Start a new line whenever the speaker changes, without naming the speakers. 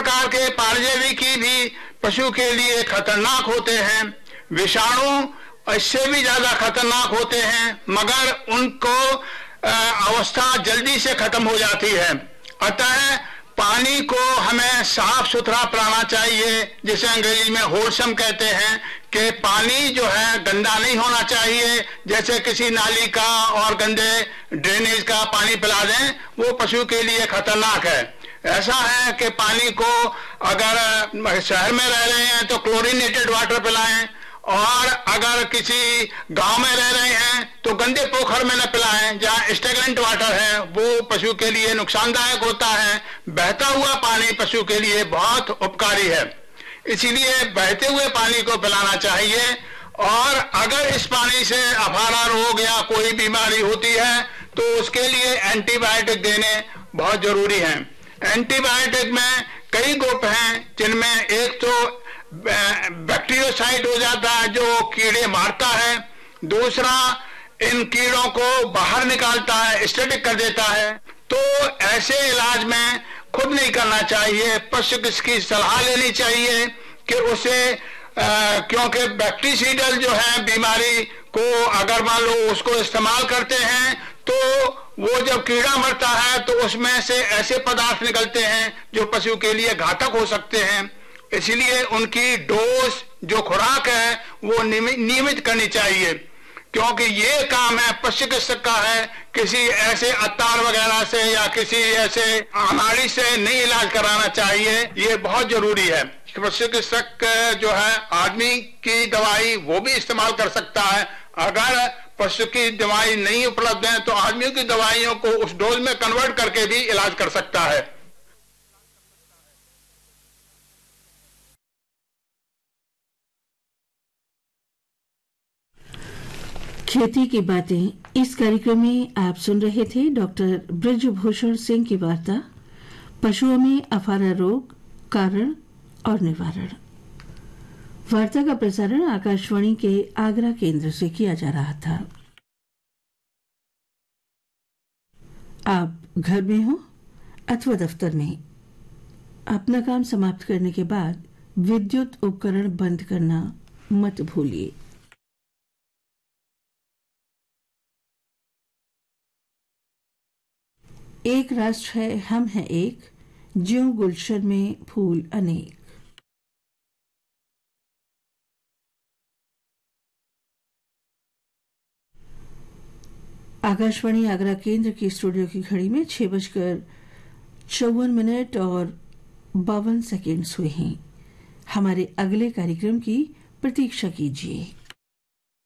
प्रकार के परजीवी भी पशु के लिए खतरनाक होते हैं। विषाणु इससे भी ज्यादा खतरनाक होते हैं, मगर उनको अवस्था जल्दी से खत्म हो जाती है। अतः पानी को हमें साफ सुथरा पिलाना चाहिए, जिसे अंग्रेजी में होलसम कहते हैं, कि पानी जो है गंदा नहीं होना चाहिए। जैसे किसी नाली का और गंदे ड्रेनेज का पानी पिला दें, वो पशु के लिए खतरनाक है। ऐसा है कि पानी को अगर शहर में रह रहे हैं तो क्लोरीनेटेड वाटर पिलाएं, और अगर किसी गांव में रह रहे हैं तो गंदे पोखर में न पिलाएं जहां स्टेगनेंट वाटर है, वो पशु के लिए नुकसानदायक होता है। बहता हुआ पानी पशु के लिए बहुत उपकारी है, इसीलिए बहते हुए पानी को पिलाना चाहिए। और अगर इस पानी से अफारा रोग या कोई बीमारी होती है तो उसके लिए एंटीबायोटिक देने बहुत जरूरी है। एंटीबायोटिक में कई ग्रुप हैं, जिनमें एक तो बैक्टीरियोसाइड हो जाता है जो कीड़े मारता है, दूसरा इन कीड़ों को बाहर निकालता है, स्टैटिक कर देता है। तो ऐसे इलाज में खुद नहीं करना चाहिए, पशु की सलाह लेनी चाहिए कि उसे क्योंकि बैक्टीरियल जो है बीमारी को अगर मान लो उसको इस्तेमाल करते हैं तो वो जब कीड़ा मरता है तो उसमें से ऐसे पदार्थ निकलते हैं जो पशु के लिए घातक हो सकते हैं। इसलिए उनकी डोज जो खुराक है वो नियमित करनी चाहिए, क्योंकि ये काम है पशु चिकित्सक का है। किसी ऐसे अतार वगैरह से या किसी ऐसे अनाड़ी से नहीं इलाज कराना चाहिए, ये बहुत जरूरी है। पशु चिकित्सक जो है आदमी की दवाई वो भी इस्तेमाल कर सकता है। अगर पशु की दवाई नहीं उपलब्ध है तो आदमियों की दवाइयों को उस डोज में कन्वर्ट करके भी इलाज कर सकता है।
खेती की बातें इस कार्यक्रम में आप सुन रहे थे डॉक्टर ब्रजभूषण सिंह की वार्ता, पशुओं में अफारा रोग, कारण और निवारण। वार्ता का प्रसारण आकाशवाणी के आगरा केंद्र से किया जा रहा था। आप घर में हो अथवा दफ्तर में, अपना काम समाप्त करने के बाद विद्युत उपकरण बंद करना मत भूलिए। एक राष्ट्र है, हम हैं एक, ज्यों गुलशन में फूल अनेक। आकाशवाणी आगरा केंद्र की स्टूडियो की घड़ी में 6:54 और 52 सेकेंड्स हुए हैं। हमारे अगले कार्यक्रम की प्रतीक्षा कीजिए।